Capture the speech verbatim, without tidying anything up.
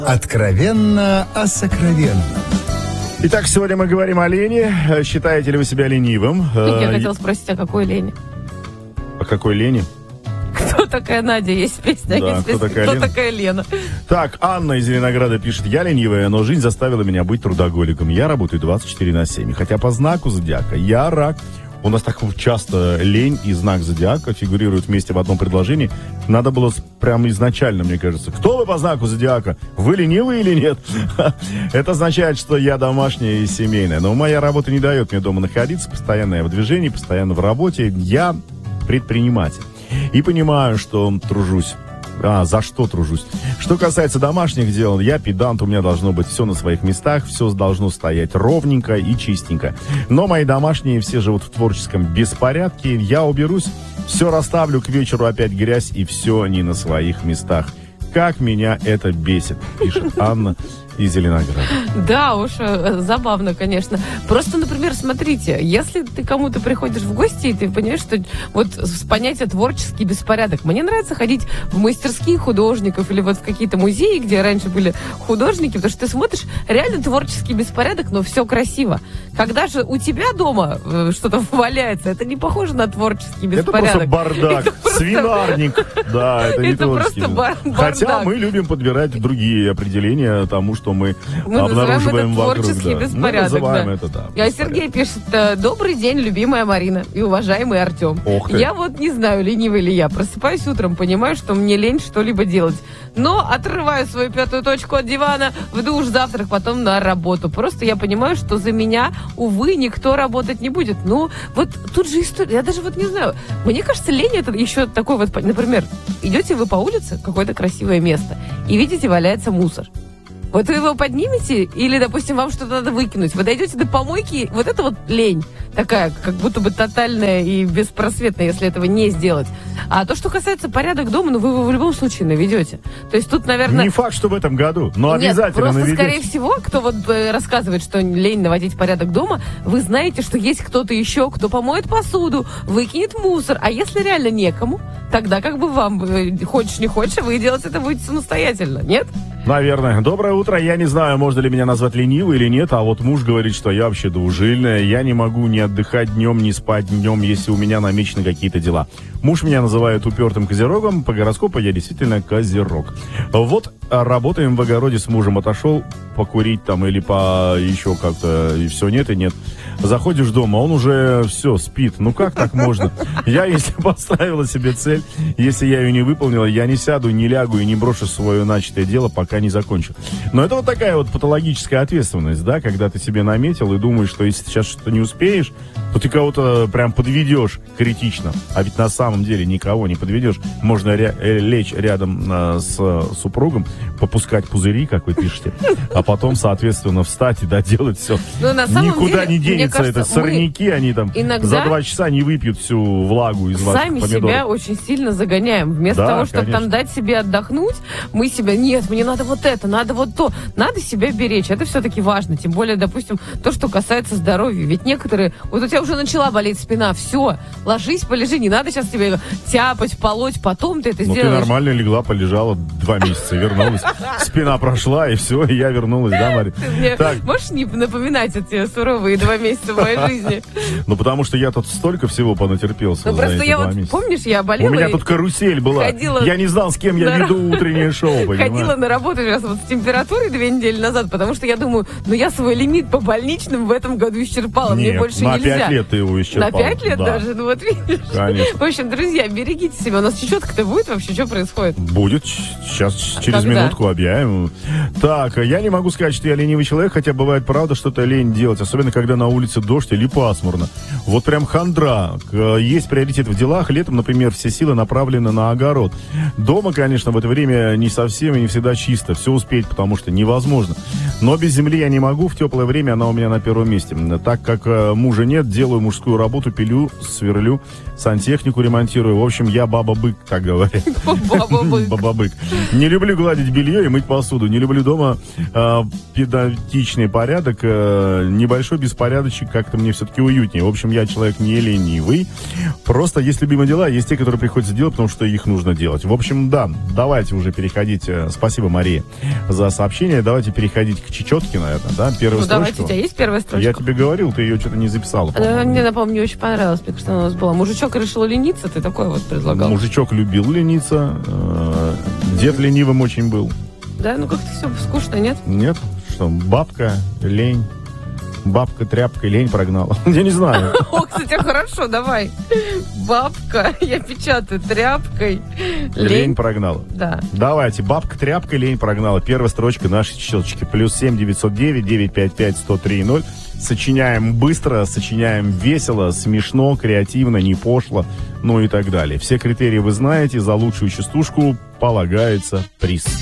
Откровенно о сокровенном. Итак, сегодня мы говорим о лени. Считаете ли вы себя ленивым? Я хотела спросить, о какой лени? О какой лени? Кто такая Надя? Есть песня, да, есть кто, песня. Такая, кто Лена? такая Лена? Так, Анна из Зеленограда пишет: я ленивая, но жизнь заставила меня быть трудоголиком. Я работаю двадцать четыре на семь. Хотя по знаку зодиака я рак. У нас так часто лень и знак зодиака фигурируют вместе в одном предложении. Надо было прямо изначально, мне кажется. Кто вы по знаку зодиака? Вы ленивый или нет? Это означает, что я домашняя и семейная. Но моя работа не дает мне дома находиться. Постоянно я в движении, постоянно в работе. Я предприниматель. И понимаю, что тружусь. А, за что тружусь? Что касается домашних дел, я педант, у меня должно быть все на своих местах, все должно стоять ровненько и чистенько. Но мои домашние все живут в творческом беспорядке, я уберусь, все расставлю, к вечеру опять грязь и все не на своих местах. Как меня это бесит, пишет Анна из Зеленограда. Да уж, забавно, конечно. Просто, например, смотрите, если ты кому-то приходишь в гости, и ты понимаешь, что вот с понятия творческий беспорядок. Мне нравится ходить в мастерские художников или вот в какие-то музеи, где раньше были художники, потому что ты смотришь, реально творческий беспорядок, но все красиво. Когда же у тебя дома что-то валяется, это не похоже на творческий беспорядок. Это просто бардак, это просто... свинарник. Да, это не творческий. Это просто бардак. Хотя мы любим подбирать другие определения тому, что мы, мы обнаруживаем это вокруг. Творческий да. беспорядок. Мы называем да. это, да. А Сергей пишет: добрый день, любимая Марина и уважаемый Артем. Ох ты. Я вот не знаю, ленивый ли я. Просыпаюсь утром, понимаю, что мне лень что-либо делать. Но отрываю свою пятую точку от дивана, в душ, завтрак, потом на работу. Просто я понимаю, что за меня, увы, никто работать не будет. Ну, вот тут же история. Я даже вот не знаю. Мне кажется, лень это еще такой вот... Например, идете вы по улице, какое-то красивое место, и видите, валяется мусор. Вот вы его поднимете, или, допустим, вам что-то надо выкинуть. Вы дойдете до помойки, вот это вот лень такая, как будто бы тотальная и беспросветная, если этого не сделать. А то, что касается порядок дома, ну вы его в любом случае наведете. То есть тут, наверное... Не факт, что в этом году, но Нет, обязательно просто, наведете. скорее всего, кто вот э, рассказывает, что лень наводить порядок дома, вы знаете, что есть кто-то еще, кто помоет посуду, выкинет мусор. А если реально некому, тогда как бы вам, э, хочешь не хочешь, вы делать это будете самостоятельно, нет? Наверное. Доброе утро. Я не знаю, можно ли меня назвать ленивой или нет, а вот муж говорит, что я вообще двужильная. Я не могу ни отдыхать днем, ни спать днем, если у меня намечены какие-то дела. Муж меня называет упертым козерогом. По гороскопу я действительно козерог. Вот работаем в огороде с мужем. Отошел покурить там или по еще как-то, и все, нет и нет. Заходишь дома, он уже все, спит. Ну как так можно? Я, если поставила себе цель, если я ее не выполнила, я не сяду, не лягу и не брошу свое начатое дело, пока не закончу. Но это вот такая вот патологическая ответственность, да, когда ты себе наметил и думаешь, что если сейчас что-то не успеешь, то ты кого-то прям подведешь критично. А ведь на самом деле никого не подведешь. Можно ря- лечь рядом а, с супругом, попускать пузыри, как вы пишете, а потом, соответственно, встать и доделать все. Никуда деле, не денется. Кажется, это сорняки, они там за два часа не выпьют всю влагу из ваших сами помидоров. себя очень сильно загоняем. Вместо да, того, чтобы конечно. там дать себе отдохнуть, мы себя, нет, мне надо вот это, надо вот то. Надо себя беречь. Это все-таки важно. Тем более, допустим, то, что касается здоровья. Ведь некоторые, вот у тебя уже начала болеть спина, все, ложись, полежи, не надо сейчас тебе тяпать, полоть, потом ты это ну, сделаешь. Ну, ты нормально легла, полежала два месяца, вернулась. Спина прошла, и все, и я вернулась, да, Мария? Можешь не напоминать эти суровые два месяца в моей жизни? Ну, потому что я тут столько всего понатерпелся. Ну, просто я вот, помнишь, я болела. У меня тут карусель была. Я не знал, с кем я веду утреннее шоу, понимаешь? Ходила на работу сейчас вот с температурой две недели назад, потому что я думаю, ну я свой лимит по больничным в этом году исчерпала, мне больше нельзя. На пять лет ты его исчерпала. На пять лет даже, ну вот видишь. Конечно. В общем, друзья, берегите себя. У нас чечетка-то будет вообще? Что происходит? Будет. Сейчас через минутку объявим. Так, я не могу сказать, что я ленивый человек, хотя бывает правда что-то лень делать, особенно когда на улице дождь или пасмурно. Вот прям хандра. Есть приоритет в делах. Летом, например, все силы направлены на огород. Дома, конечно, в это время не совсем и не всегда чисто. Все успеть, потому что невозможно. Но без земли я не могу. В теплое время она у меня на первом месте. Так как мужа нет, делаю мужскую работу, пилю, сверлю, сантехнику ремонтирую. В общем, я баба-бык, так говорят. Баба-бык. Баба-бык. Не люблю гладить гладить белье и мыть посуду. Не люблю дома э, педантичный порядок. Э, небольшой беспорядочек как-то мне все-таки уютнее. В общем, я человек не ленивый. Просто есть любимые дела, есть те, которые приходится делать, потому что их нужно делать. В общем, да, давайте уже переходить. Спасибо, Мария, за сообщение. Давайте переходить к чечетке, наверное, да? Первую ну, строчку. давайте, у тебя есть первая строчка? Я тебе говорил, ты ее что-то не записала. А, мне, напомню, мне очень понравилось. Мне кажется, она у нас была. Мужичок решил лениться, ты такое вот предлагал. Мужичок любил лениться. Э, дед ленивым очень был. Да, ну как-то все скучно, нет? Нет? Что, бабка, лень. Бабка тряпкой лень прогнала. Я не знаю. О, кстати, хорошо, давай. Бабка, я печатаю, тряпкой. Лень, Лень прогнала. Да. Давайте. Бабка тряпкой лень прогнала. Первая строчка нашей чечеточки. Плюс семь девятьсот девять девятьсот пятьдесят пять сто три ноль. Сочиняем быстро, сочиняем весело, смешно, креативно, не пошло, ну и так далее. Все критерии вы знаете. За лучшую частушку полагается приз.